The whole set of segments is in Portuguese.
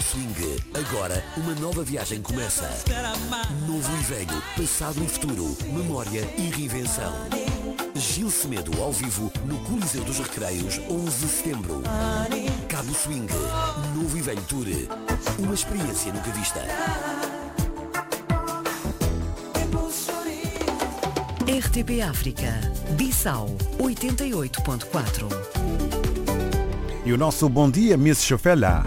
Cabo Swing. Agora, uma nova viagem começa. Novo e velho, passado e futuro, memória e reinvenção. Gil Semedo ao vivo no Coliseu dos Recreios, 11 de setembro. Cabo Swing, Novo e Velho Tour. Uma experiência nunca vista. RTP África, Bissau 88.4. E o nosso bom dia, Miss Chofela.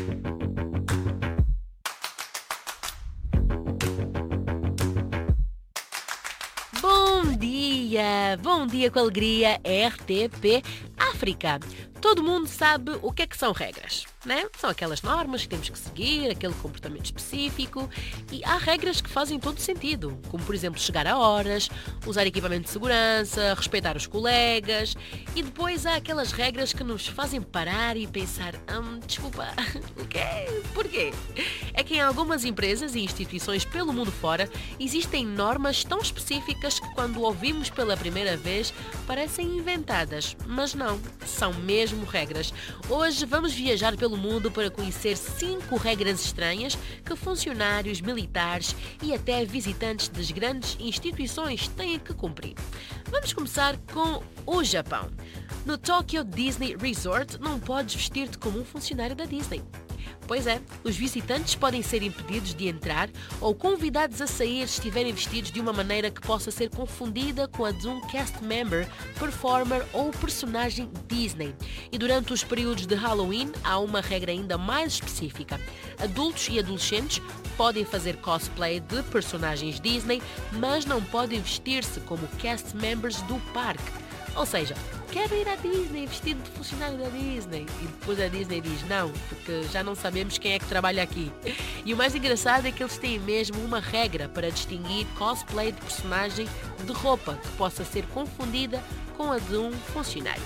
Bom dia com alegria, RTP África. Todo mundo sabe o que é que são regras, né? São aquelas normas que temos que seguir, aquele comportamento específico, e há regras que fazem todo sentido, como por exemplo chegar a horas, usar equipamento de segurança, respeitar os colegas, e depois há aquelas regras que nos fazem parar e pensar, desculpa, o quê? Porquê? É que em algumas empresas e instituições pelo mundo fora existem normas tão específicas que quando ouvimos pela primeira vez parecem inventadas, mas não, são mesmo regras. Hoje vamos viajar pelo mundo para conhecer 5 regras estranhas que funcionários, militares e até visitantes das grandes instituições têm que cumprir. Vamos começar com o Japão. No Tokyo Disney Resort não podes vestir-te como um funcionário da Disney. Pois é, os visitantes podem ser impedidos de entrar ou convidados a sair se estiverem vestidos de uma maneira que possa ser confundida com a de um cast member, performer ou personagem Disney. E durante os períodos de Halloween há uma regra ainda mais específica. Adultos e adolescentes podem fazer cosplay de personagens Disney, mas não podem vestir-se como cast members do parque. Ou seja, quero ir à Disney vestido de funcionário da Disney. E depois a Disney diz não, porque já não sabemos quem é que trabalha aqui. E o mais engraçado é que eles têm mesmo uma regra para distinguir cosplay de personagem de roupa que possa ser confundida com a de um funcionário.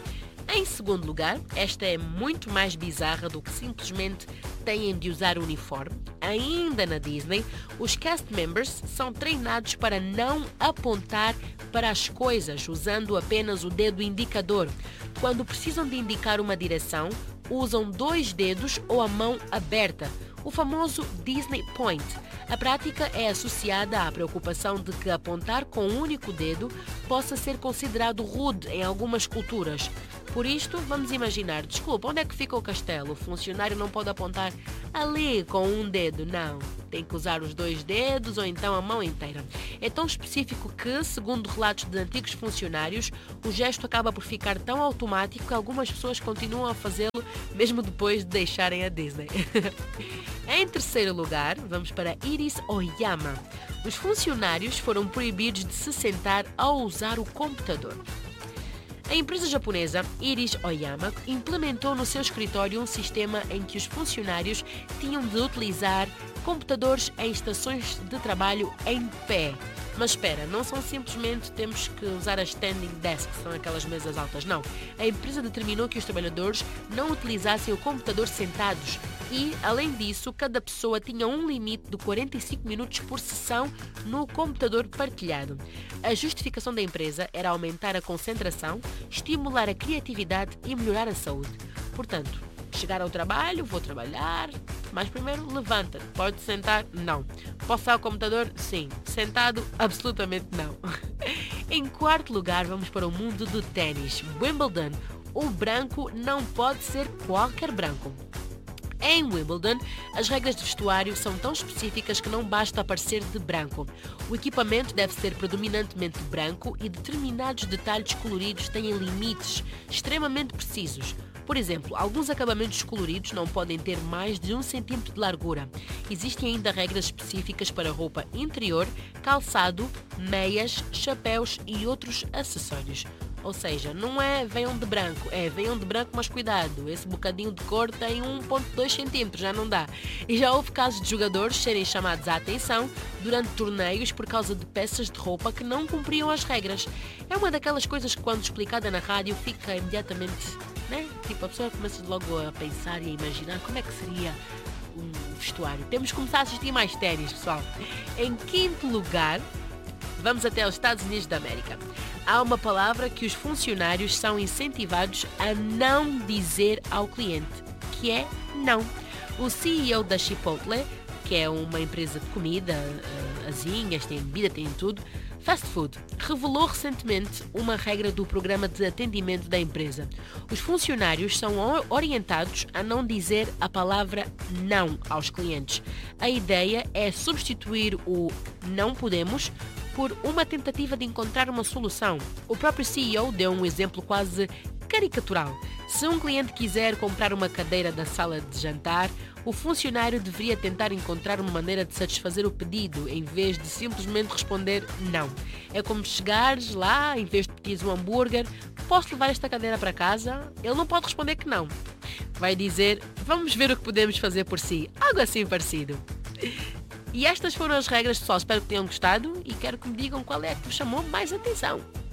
Em segundo lugar, esta é muito mais bizarra do que simplesmente têm de usar uniforme. Ainda na Disney, os cast members são treinados para não apontar para as coisas usando apenas o dedo indicador. Quando precisam de indicar uma direção, usam 2 dedos ou a mão aberta, o famoso Disney Point. A prática é associada à preocupação de que apontar com um único dedo possa ser considerado rude em algumas culturas. Por isto, vamos imaginar, desculpa, onde é que fica o castelo? O funcionário não pode apontar ali com um dedo, não. Tem que usar os 2 dedos ou então a mão inteira. É tão específico que, segundo relatos de antigos funcionários, o gesto acaba por ficar tão automático que algumas pessoas continuam a fazê-lo mesmo depois de deixarem a Disney. Em terceiro lugar, vamos para Iris Oyama. Os funcionários foram proibidos de se sentar ao usar o computador. A empresa japonesa Iris Oyama implementou no seu escritório um sistema em que os funcionários tinham de utilizar computadores em estações de trabalho em pé. Mas espera, não são simplesmente temos que usar as standing desks, que são aquelas mesas altas, não. A empresa determinou que os trabalhadores não utilizassem o computador sentados e, além disso, cada pessoa tinha um limite de 45 minutos por sessão no computador partilhado. A justificação da empresa era aumentar a concentração, estimular a criatividade e melhorar a saúde. Portanto, chegar ao trabalho, vou trabalhar, mas primeiro levanta. Pode sentar? Não. Posso usar o computador? Sim. Sentado? Absolutamente não. Em quarto lugar, vamos para o mundo do ténis. Wimbledon. O branco não pode ser qualquer branco. Em Wimbledon, as regras de vestuário são tão específicas que não basta aparecer de branco. O equipamento deve ser predominantemente branco e determinados detalhes coloridos têm limites extremamente precisos. Por exemplo, alguns acabamentos coloridos não podem ter mais de 1 centímetro de largura. Existem ainda regras específicas para roupa interior, calçado, meias, chapéus e outros acessórios. Ou seja, não é venham de branco, é venham de branco, mas cuidado, esse bocadinho de cor tem 1,2 centímetros, já não dá. E já houve casos de jogadores serem chamados à atenção durante torneios por causa de peças de roupa que não cumpriam as regras. É uma daquelas coisas que quando explicada na rádio fica imediatamente, né? Tipo, a pessoa começa logo a pensar e a imaginar como é que seria um vestuário. Temos que começar a assistir mais ténis, pessoal. Em quinto lugar, vamos até os Estados Unidos da América. Há uma palavra que os funcionários são incentivados a não dizer ao cliente, que é não. O CEO da Chipotle, que é uma empresa de comida, asinhas, tem bebida, tem tudo, fast food, revelou recentemente uma regra do programa de atendimento da empresa. Os funcionários são orientados a não dizer a palavra não aos clientes. A ideia é substituir o não podemos por uma tentativa de encontrar uma solução. O próprio CEO deu um exemplo quase caricatural. Se um cliente quiser comprar uma cadeira da sala de jantar, o funcionário deveria tentar encontrar uma maneira de satisfazer o pedido, em vez de simplesmente responder não. É como chegares lá, em vez de pedires um hambúrguer, posso levar esta cadeira para casa? Ele não pode responder que não. Vai dizer, vamos ver o que podemos fazer por si. Algo assim parecido. E estas foram as regras, pessoal. Espero que tenham gostado e quero que me digam qual é a que vos chamou mais atenção.